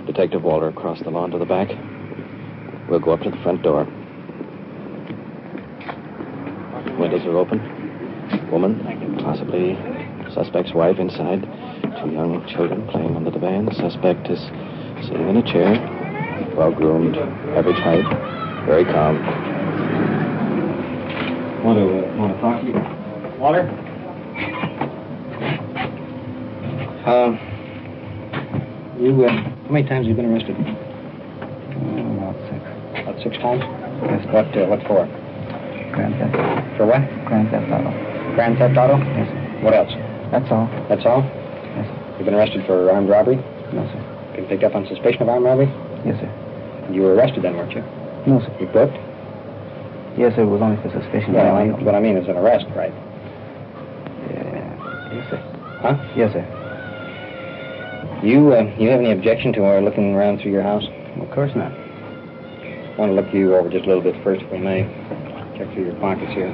Detective Walter across the lawn to the back. We'll go up to the front door. Windows are open. Woman, possibly suspect's wife inside. 2 young children playing on the divan. The suspect is sitting in a chair. Well-groomed, average height. Very calm. Want to talk to you? Walter? How many times have you been arrested? About 6. About 6 times? Yes. What for? Grand Theft. For what? Grand Theft Auto. Grand Theft Auto? Yes, sir. What else? That's all. That's all? Yes, sir. You've been arrested for armed robbery? No, sir. Been picked up on suspicion of armed robbery? Yes, sir. You were arrested then, weren't you? No, sir. You booked? Yes, sir. It was only for suspicion. Well, what I mean is an arrest, right? Yeah. Yes, sir. Huh? Yes, sir. You have any objection to our looking around through your house? Of course not. I want to look you over just a little bit first, if we may. Check through your pockets here.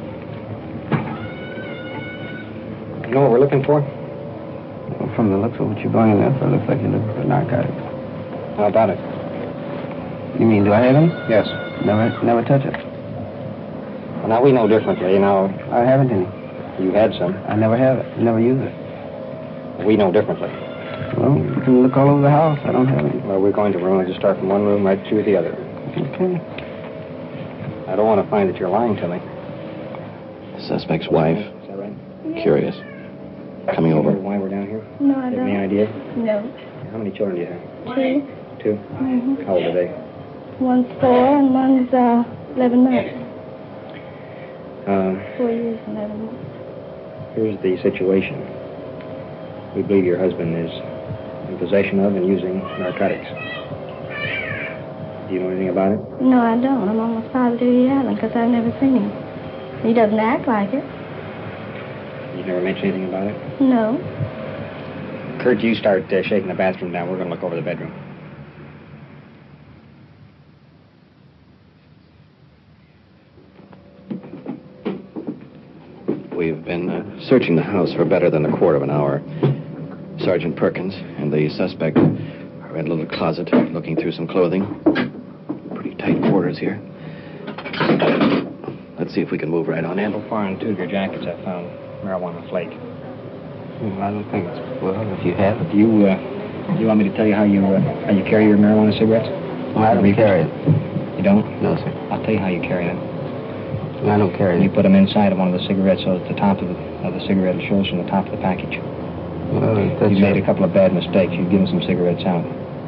You know what we're looking for? Well, from the looks of what you're going in there for, it looks like you're looking for narcotics. How about it? You mean, do I have them? Yes. Never touch it. Well, now, we know differently, you know. I haven't any. You had some. I never have it. Never use it. We know differently. Well, you can look all over the house. I don't have any. Well, we're going to just start from one room right through the other. Okay. I don't want to find that you're lying to me. The suspect's wife. Is that right? Curious. Coming over. Why we're down here? No, I Have don't. any idea? No. How many children do you have? 2. 2? Mm-hmm. How old are they? One's 4 and one's 11 months. 4 years and 11 months. Here's the situation. We believe your husband is in possession of and using narcotics. Do you know anything about it? No, I don't. I'm almost positive he hasn't because I've never seen him. He doesn't act like it. You never mentioned anything about it? No. Kurt, you start shaking the bathroom down. We're going to look over the bedroom. We've been searching the house for better than a quarter of an hour. Sergeant Perkins and the suspect are in a little closet looking through some clothing. Pretty tight quarters here. Let's see if we can move right on in. So far in 2 of your jackets, I found marijuana flake. I don't think it's... Well, if you have it. Do you want me to tell you how you carry your marijuana cigarettes? Well, I don't carry it. You don't? No, sir. I'll tell you how you carry them. I don't carry You it. put them inside of one of the cigarettes so that the top of the cigarette shows from the top of the package. Well, that's You made a couple of bad mistakes. You've given some cigarettes out.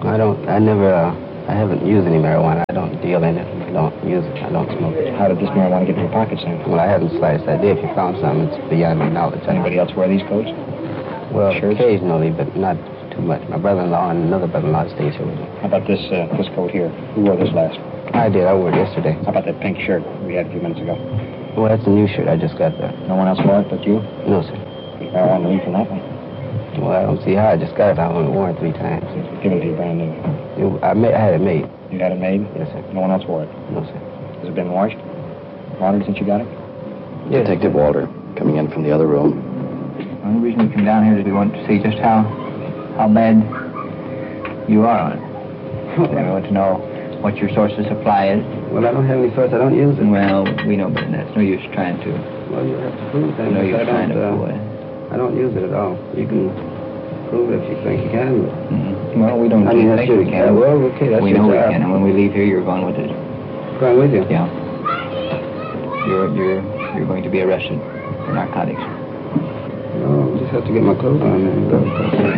I haven't used any marijuana. I don't deal in it. I don't use it. I don't smoke it. How did this marijuana get in your pockets then? Well, I haven't sliced idea. If you found some, it's beyond my knowledge. Anybody else wear these coats? Well, Shirts? occasionally, but not too much. My brother-in-law and another brother-in-law stays here with me. How about this coat here? Who wore this last? I did. I wore it yesterday. How about that pink shirt we had a few minutes ago? Well, that's a new shirt. I just got that. No one else wore it but you? No, sir. Marijuana leaf in that one. Well, I don't see how. I just got it. I only worn it 3 times. Give it to you brand new. I had it made. You had it made? Yes, sir. No one else wore it? No, sir. Has it been washed? Watered since you got it? Yes. Detective Walter coming in from the other room. The only reason we come down here is we want to see just how bad you are on it. And we want to know what your source of supply is. Well, I don't have any source. I don't use it. Well, we know better than that. It's no use trying to. Well, you have to prove that. No use trying to fool it. I don't use it at all. You can prove it if you think you can. But Well, we don't I mean, that's think your... we can. well, okay, that's We your know we job. can, and when we leave here, you're going with it. Going with you? Yeah. You're going to be arrested for narcotics. No, I just have to get my clothes on and go.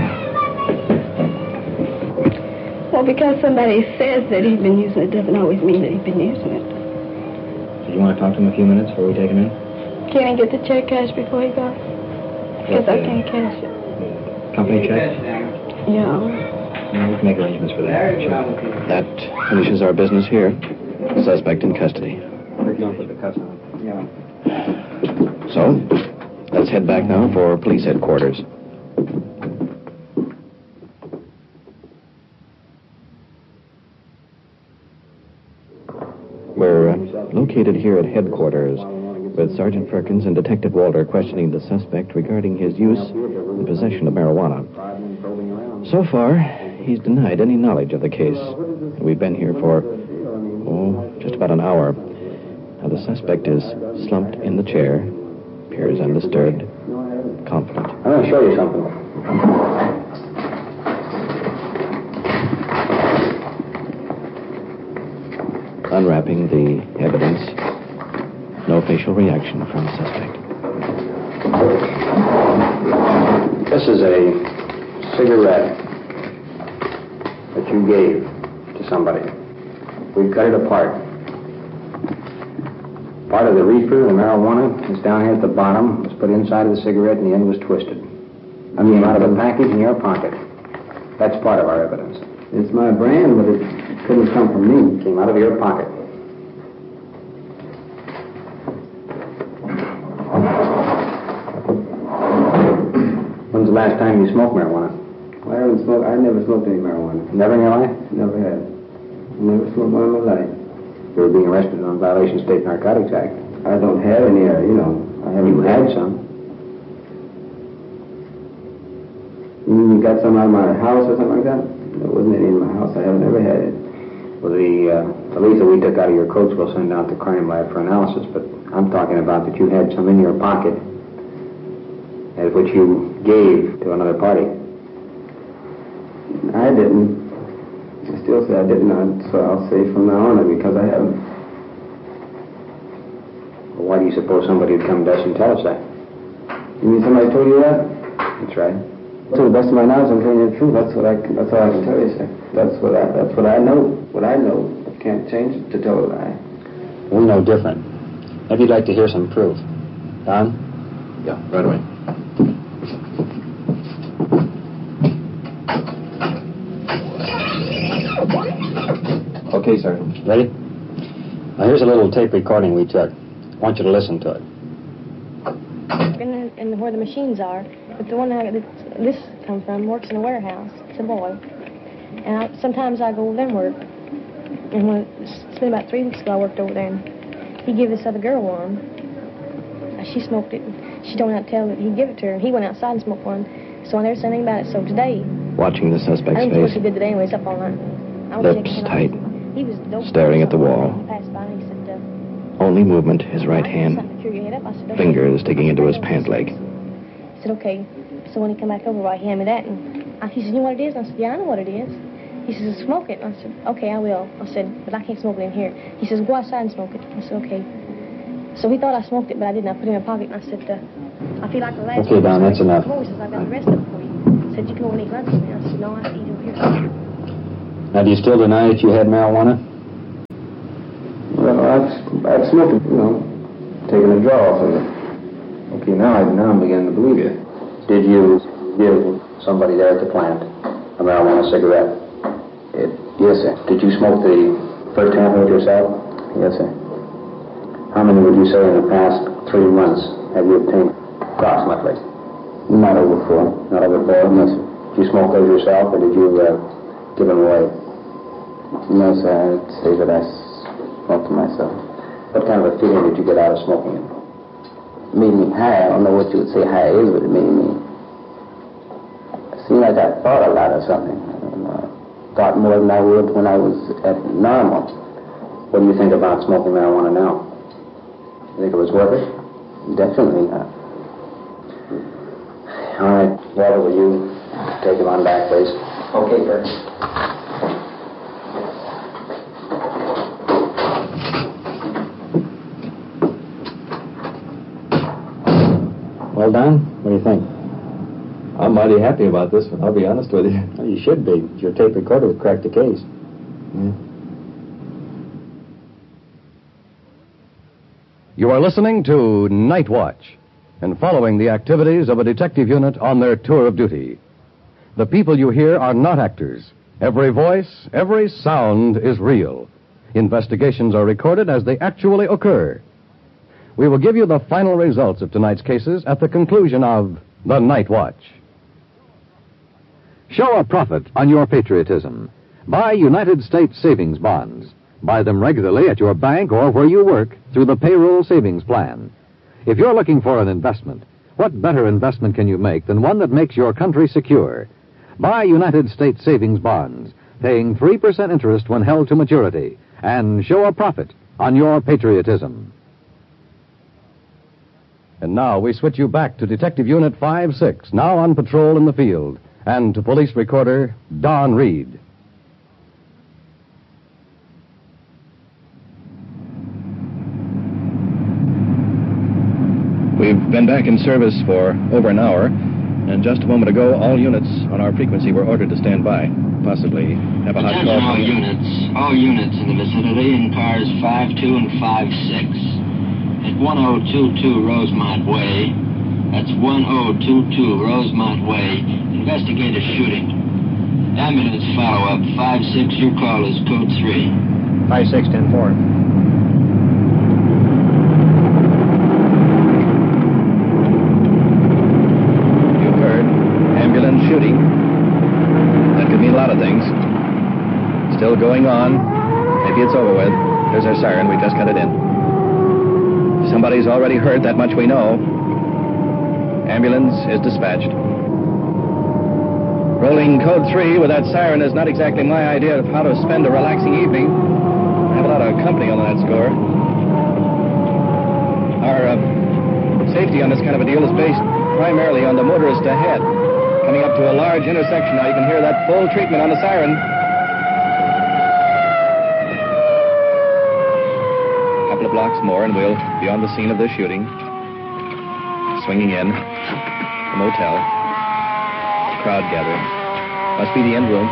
Well, because somebody says that he's been using it doesn't always mean that he's been using it. Do you want to talk to him a few minutes before we take him in? Can he get the check cashed before he goes? Because I can't cash it. Company check? Yeah. We can make arrangements for that. Sure. That finishes our business here. Suspect in custody. Where'd you put the cuffs on? Yeah. So, let's head back now for police headquarters. We're located here at headquarters with Sergeant Perkins and Detective Walter questioning the suspect regarding his use and possession of marijuana. So far, he's denied any knowledge of the case. We've been here for, just about an hour. Now, the suspect is slumped in the chair, appears undisturbed, confident. I'm going to show you something. Unwrapping the evidence, no facial reaction from the suspect. This is a cigarette that you gave to somebody. We cut it apart. Part of the reefer, the marijuana, is down here at the bottom. It was put inside of the cigarette and the end was twisted. I mean, out of the package in your pocket. That's part of our evidence. It's my brand, but it couldn't come from me. It came out of your pocket. When's the last time you smoked marijuana? I never smoked any marijuana. Never in your life? Never had. Never smoked one in my life. You were being arrested on violation of State Narcotics Act. I don't have any, I haven't You had some. You mean you got some out of my house or something like that? There wasn't any in my house. I haven't ever had it. Well, the leaf that we took out of your coats we'll send out to crime lab for analysis, but I'm talking about that you had some in your pocket, which you gave to another party. I didn't. I still say I didn't, so I'll say from now on because I haven't. Well, why do you suppose somebody would come to us and tell us that? You mean somebody told you that? That's right. To the best of my knowledge, I'm telling you the truth. That's all I can tell you, sir. That's what I know. What I know, I can't change it to tell a lie. We know different. Maybe you'd like to hear some proof. Don? Yeah, right away. Okay, sir. Ready? Now, here's a little tape recording we took. I want you to listen to it. And where the machines are, but the one that this come from works in a warehouse. It's a boy. And sometimes I go over there and work. And it's been about 3 weeks ago I worked over there, and he gave this other girl one. She smoked it. She don't have to tell that he gave it to her, and he went outside and smoked one. So I never said anything about it. So today, Watching the suspect's I don't know what face, he did today anyway. It's up all night. lips tight, He was dope. staring at the wall. He passed by and he said, Only movement, his right hand, fingers digging into his pant leg. I said, okay. So when he come back over, he handed me that. And he said, you know what it is? And I said, yeah, I know what it is. He says, smoke it. And I said, okay, I will. I said, but I can't smoke it in here. He says, go outside and smoke it. I said, okay. So he thought I smoked it, but I didn't. I put it in my pocket, and I said, I feel like the last Okay, Don, that's enough. He says, I've got the rest of it for you. He said, you can go and eat lunch with me. I said, no, I have to eat over here. Now, do you still deny that you had marijuana? Well, I've smoked it, taking a draw off of it. Okay, now I'm beginning to believe you. Did you give somebody there at the plant a marijuana cigarette? Yes, sir. Did you smoke the first half of it yourself? Yes, sir. How many would you say in the past 3 months have you obtained approximately? Not over 4. Not over 4? No, sir. Did you smoke those yourself, or did you give them away? No, sir. I'd say that I smoked to myself. What kind of a feeling did you get out of smoking it? It made me high. I don't know what you would say high is, but it made me... It seemed like I thought a lot or something. Thought more than I would when I was at normal. What do you think about smoking marijuana now? You think it was worth it? Definitely not. All right. Walter, will you take him on back, please? Okay, sir. Well, Don, what do you think? I'm mighty happy about this one, I'll be honest with you. Well, you should be. Your tape recorder would crack the case. You are listening to Night Watch and following the activities of a detective unit on their tour of duty. The people you hear are not actors. Every voice, every sound is real. Investigations are recorded as they actually occur. We will give you the final results of tonight's cases at the conclusion of The Night Watch. Show a profit on your patriotism. Buy United States savings bonds. Buy them regularly at your bank or where you work through the payroll savings plan. If you're looking for an investment, what better investment can you make than one that makes your country secure? Buy United States savings bonds, paying 3% interest when held to maturity, and show a profit on your patriotism. And now we switch you back to Detective Unit 5-6, now on patrol in the field, and to police recorder Don Reed. We've been back in service for over an hour, and just a moment ago, all units on our frequency were ordered to stand by, possibly have a hot call. Attention all units in the vicinity in cars 5-2 and 5-6. At 1022 Rosemont Way, that's 1022 Rosemont Way, investigate a shooting. Ambulance follow-up 5-6, your call is code 3. 5-6, 10-4. Shooting. That could mean a lot of things. Still going on. Maybe it's over with. There's our siren. We just got it in. Somebody's already heard, that much we know. Ambulance is dispatched. Rolling code 3 with that siren is not exactly my idea of how to spend a relaxing evening. I have a lot of company on that score. Our safety on this kind of a deal is based primarily on the motorist ahead. Coming up to a large intersection now, you can hear that full treatment on the siren. A couple of blocks more and we'll be on the scene of this shooting. Swinging in, the motel. Crowd gathering. Must be the end room.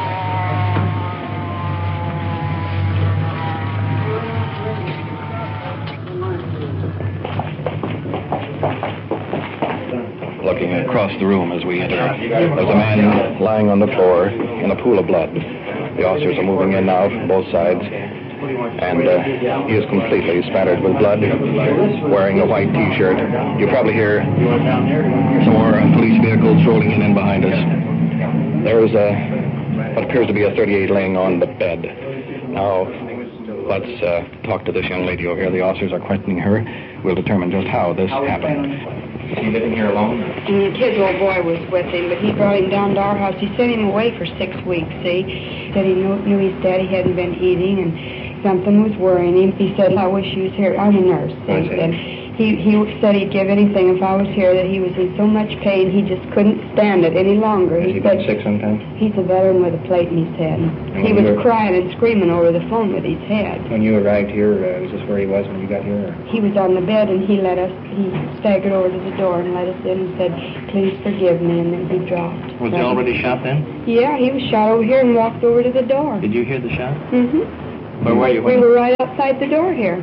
Looking across the room as we enter, there's a man lying on the floor in a pool of blood. The officers are moving in now from both sides, and he is completely spattered with blood, wearing a white T-shirt. You probably hear some more police vehicles rolling in behind us. There is what appears to be a .38 laying on the bed. Now, let's talk to this young lady over here. The officers are questioning her. We'll determine just how this happened. Is he living here alone? The kid's little boy was with him, but he brought him down to our house. He sent him away for 6 weeks, see? Said he knew his daddy hadn't been eating, and something was worrying him. He said, I wish he was here. I'm a nurse, see? And he said he'd give anything if I was here, that he was in so much pain he just couldn't stand it any longer. Has he been sick sometimes? He's a veteran with a plate in his head. He was crying and screaming over the phone with his head. When you arrived here, was this where he was when you got here? He was on the bed, and he staggered over to the door and let us in and said, please forgive me, and then he dropped. Was he already shot then? Yeah, he was shot over here and walked over to the door. Did you hear the shot? Mm-hmm. Where were you? We were right outside the door here.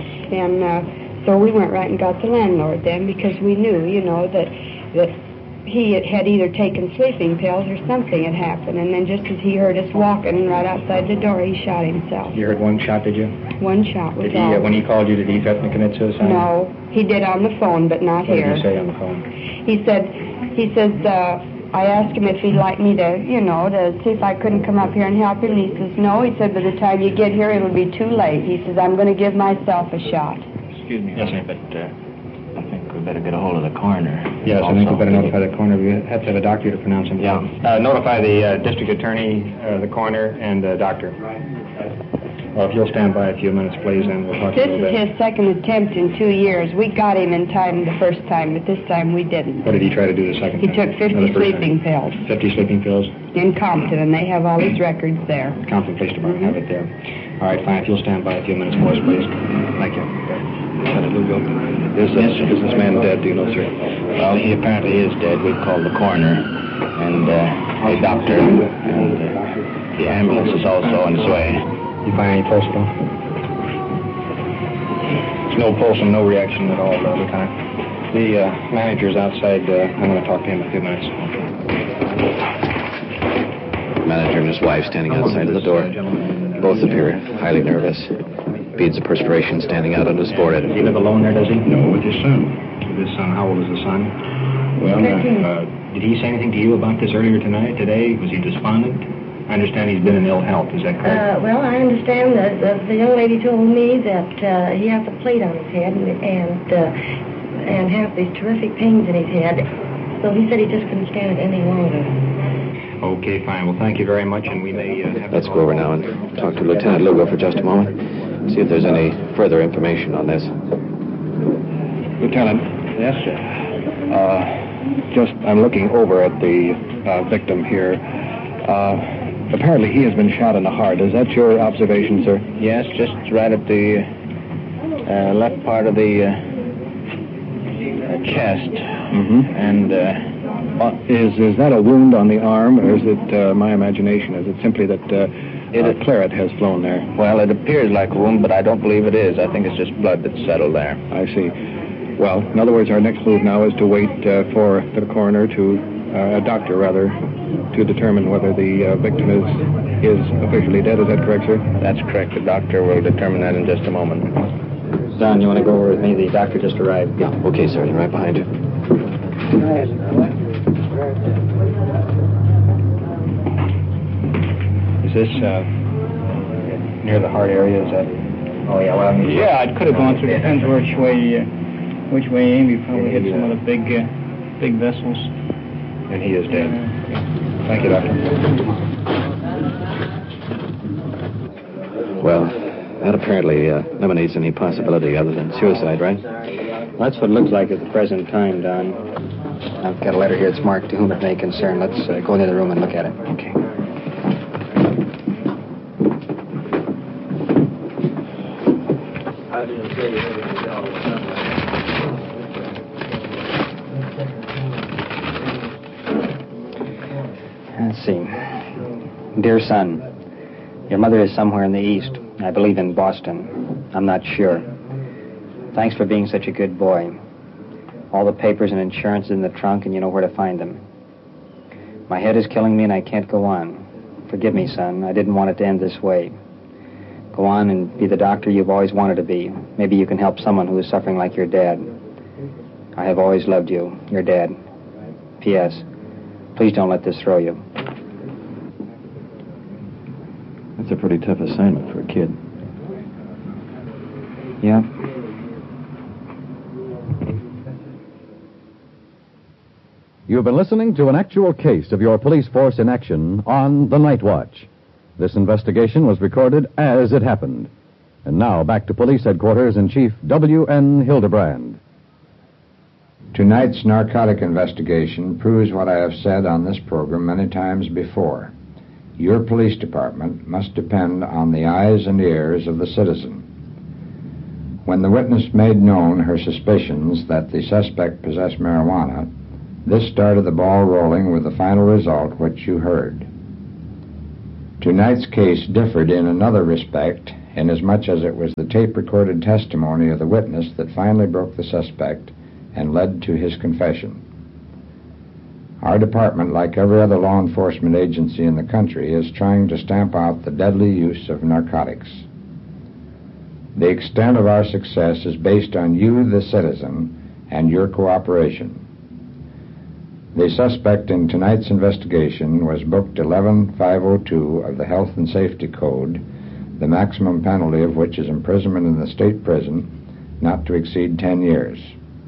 And so we went right and got the landlord then, because we knew, that he had either taken sleeping pills or something had happened. And then just as he heard us walking right outside the door, he shot himself. You heard one shot, did you? One shot was all. all. When he called you, did he threaten to commit suicide? No, he did on the phone, but not here. What did he say on the phone? He says, I asked him if he'd like me to, to see if I couldn't come up here and help him. And he says, no. He said, by the time you get here, it'll be too late. He says, I'm going to give myself a shot. Excuse me. Yes, sir, but I think we better get a hold of the coroner. Yes, I think we better notify the coroner. We have to have a doctor to pronounce him. Yeah. Notify the district attorney, the coroner, and the doctor. Well, if you'll stand by a few minutes, please, and we'll talk to you a little bit. This is his second attempt in 2 years. We got him in time the first time, but this time we didn't. What did he try to do the second He time? took 50 sleeping pills. 50 sleeping pills? In Compton, and they have all his records there. Compton Police Department have it there. All right, fine. If you'll stand by a few minutes for us, please. Thank you. Lieutenant Lugo, is this man dead, do you know, sir? Well, he apparently is dead. We've called the coroner and a doctor, and the ambulance is also on its way. You find any pulse at all? There's no pulse and no reaction at all, Lieutenant. The manager's outside. I'm going to talk to him in a few minutes. Manager and his wife standing outside of the door. Both appear highly nervous. Beads of perspiration standing out on his forehead. Does he live alone there, does he? No, with his son. With his son. How old is the son? Well, did he say anything to you about this earlier today? Was he despondent? I understand he's been in ill health. Is that correct? Well, I understand that the young lady told me that he has a plate on his head and has these terrific pains in his head. So he said he just couldn't stand it any longer. Okay, fine. Well, thank you very much, and we may have... Let's go over now and talk to Lieutenant Lugo for just a moment. See if there's any further information on this. Lieutenant. Yes, sir. I'm looking over at the victim here. Apparently he has been shot in the heart. Is that your observation, sir? Yes, just right at the left part of the chest. Mm-hmm. And is that a wound on the arm, or is it my imagination? Is it simply that claret has flown there? Well, it appears like a wound, but I don't believe it is. I think it's just blood that's settled there. I see. Well, in other words, our next move now is to wait for the coroner a doctor rather, to determine whether the victim is officially dead. Is that correct, sir? That's correct. The doctor will determine that in just a moment. Don, you want to go over with me? The doctor just arrived. Yeah, okay, sir. Right behind you. Is this near the heart area? Is that? Oh, yeah, well, I mean... Yeah, it could have gone through. Depends which way aim. You probably hit some of the big vessels. And he is dead. Thank you, Doctor. Well, that apparently eliminates any possibility other than suicide, right? Well, that's what it looks like at the present time, Don. I've got a letter here that's marked to whom it may concern. Let's go into the room and look at it. Okay. Let's see. Dear son, your mother is somewhere in the East. I believe in Boston. I'm not sure. Thanks for being such a good boy. All the papers and insurance in the trunk, and you know where to find them. My head is killing me, and I can't go on. Forgive me, son. I didn't want it to end this way. Go on and be the doctor you've always wanted to be. Maybe you can help someone who is suffering like your dad. I have always loved you, your dad. P.S. Please don't let this throw you. That's a pretty tough assignment for a kid. Yeah. You've been listening to an actual case of your police force in action on The Night Watch. This investigation was recorded as it happened. And now back to police headquarters and Chief W.N. Hildebrand. Tonight's narcotic investigation proves what I have said on this program many times before. Your police department must depend on the eyes and ears of the citizen. When the witness made known her suspicions that the suspect possessed marijuana, this started the ball rolling with the final result which you heard. Tonight's case differed in another respect, inasmuch as it was the tape-recorded testimony of the witness that finally broke the suspect and led to his confession. Our department, like every other law enforcement agency in the country, is trying to stamp out the deadly use of narcotics. The extent of our success is based on you, the citizen, and your cooperation. The suspect in tonight's investigation was booked 11502 of the Health and Safety Code, the maximum penalty of which is imprisonment in the state prison, not to exceed 10 years.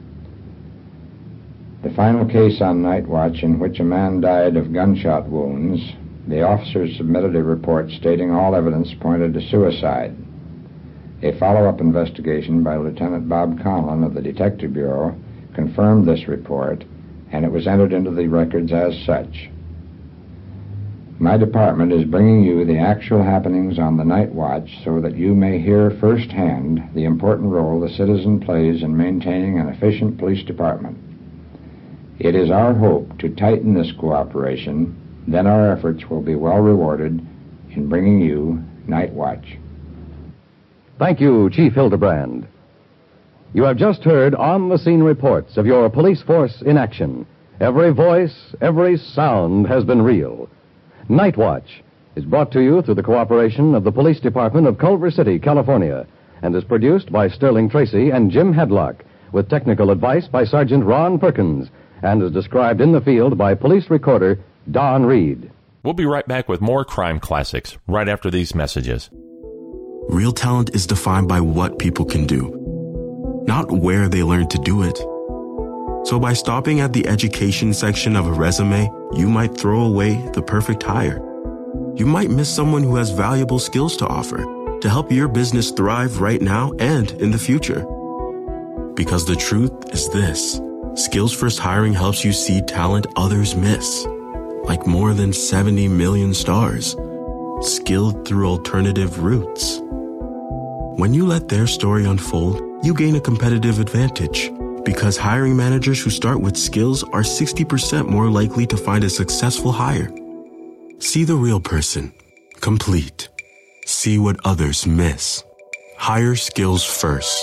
The final case on Night Watch, in which a man died of gunshot wounds, the officers submitted a report stating all evidence pointed to suicide. A follow-up investigation by Lieutenant Bob Conlon of the Detective Bureau confirmed this report, and it was entered into the records as such. My department is bringing you the actual happenings on the Night Watch so that you may hear firsthand the important role the citizen plays in maintaining an efficient police department. It is our hope to tighten this cooperation, then our efforts will be well rewarded in bringing you Night Watch. Thank you, Chief Hildebrand. You have just heard on-the-scene reports of your police force in action. Every voice, every sound has been real. Night Watch is brought to you through the cooperation of the Police Department of Culver City, California, and is produced by Sterling Tracy and Jim Hedlock, with technical advice by Sergeant Ron Perkins, and is described in the field by police recorder Don Reed. We'll be right back with more crime classics right after these messages. Real talent is defined by what people can do, not where they learn to do it. So by stopping at the education section of a resume, you might throw away the perfect hire. You might miss someone who has valuable skills to offer to help your business thrive right now and in the future. Because the truth is this: Skills First Hiring helps you see talent others miss, like more than 70 million stars, skilled through alternative routes. When you let their story unfold, you gain a competitive advantage, because hiring managers who start with skills are 60% more likely to find a successful hire. See the real person, complete. See what others miss. Hire skills first.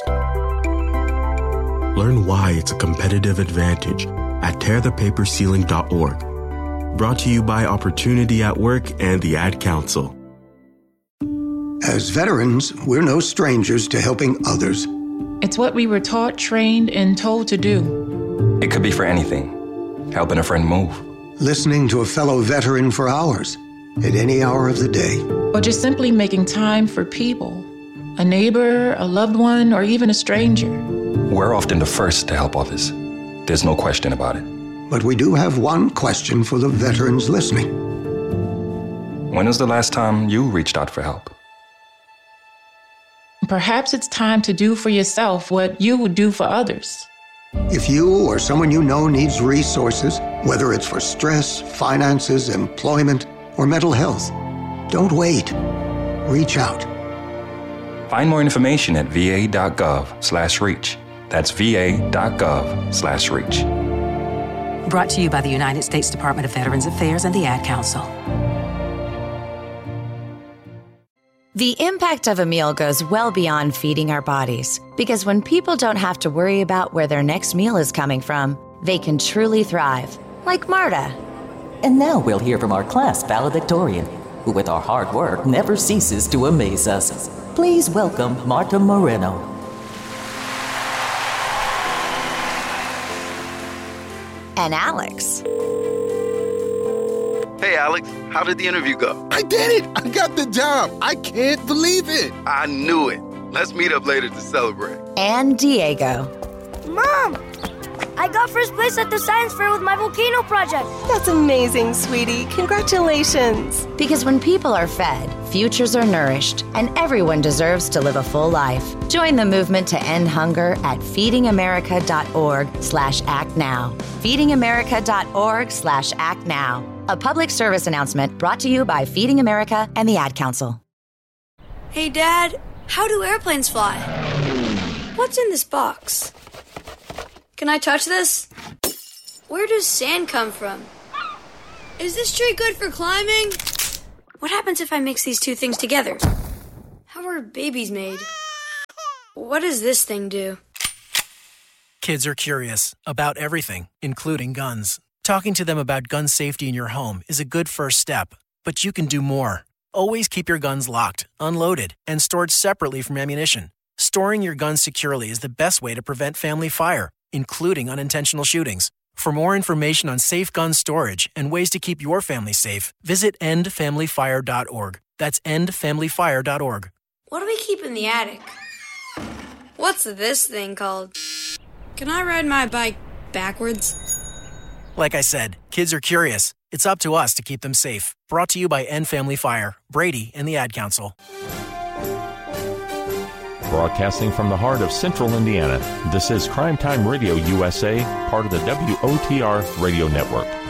Learn why it's a competitive advantage at tearthepaperceiling.org. Brought to you by Opportunity at Work and the Ad Council. As veterans, we're no strangers to helping others. It's what we were taught, trained, and told to do. It could be for anything. Helping a friend move. Listening to a fellow veteran for hours, at any hour of the day. Or just simply making time for people. A neighbor, a loved one, or even a stranger. We're often the first to help others. There's no question about it. But we do have one question for the veterans listening. When was the last time you reached out for help? Perhaps it's time to do for yourself what you would do for others. If you or someone you know needs resources, whether it's for stress, finances, employment, or mental health, don't wait. Reach out. Find more information at va.gov/reach. That's va.gov/reach. Brought to you by the United States Department of Veterans Affairs and the Ad Council. The impact of a meal goes well beyond feeding our bodies, because when people don't have to worry about where their next meal is coming from, they can truly thrive, like Marta. And now we'll hear from our class valedictorian, who with our hard work never ceases to amaze us. Please welcome Marta Moreno. And Alex. Hey, Alex, how did the interview go? I did it! I got the job! I can't believe it! I knew it. Let's meet up later to celebrate. And Diego. Mom! I got first place at the science fair with my volcano project. That's amazing, sweetie. Congratulations. Because when people are fed, futures are nourished, and everyone deserves to live a full life. Join the movement to end hunger at feedingamerica.org/actnow. feedingamerica.org/actnow. A public service announcement brought to you by Feeding America and the Ad Council. Hey, Dad, how do airplanes fly? What's in this box? Can I touch this? Where does sand come from? Is this tree good for climbing? What happens if I mix these two things together? How are babies made? What does this thing do? Kids are curious about everything, including guns. Talking to them about gun safety in your home is a good first step, but you can do more. Always keep your guns locked, unloaded, and stored separately from ammunition. Storing your guns securely is the best way to prevent family fire, including unintentional shootings. For more information on safe gun storage and ways to keep your family safe, visit endfamilyfire.org. That's endfamilyfire.org. What do we keep in the attic? What's this thing called? Can I ride my bike backwards? Like I said, kids are curious. It's up to us to keep them safe. Brought to you by End Family Fire, Brady, and the Ad Council. Broadcasting from the heart of Central Indiana, this is Crime Time Radio USA, part of the WOTR Radio Network.